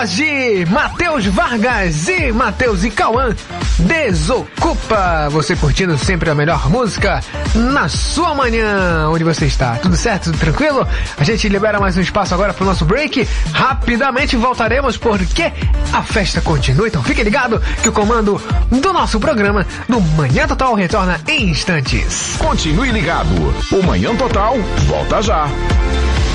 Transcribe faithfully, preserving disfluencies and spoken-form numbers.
voz de Matheus Vargas e Matheus e Cauã, Desocupa. Você curtindo sempre a melhor música na sua manhã. Onde você está? Tudo certo? Tudo tranquilo? A gente libera mais um espaço agora pro nosso break. Rapidamente voltaremos porque a festa continua. Então fique ligado que o comando do nosso programa no Manhã Total retorna em instantes. Continue ligado. O Manhã Total volta já.